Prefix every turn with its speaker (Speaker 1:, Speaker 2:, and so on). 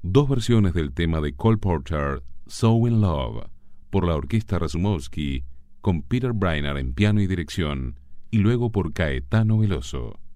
Speaker 1: dos versiones del tema de Cole Porter, So in Love, por la orquesta Rasumowski, con Peter Brainerd en piano y dirección, y luego por Caetano Veloso.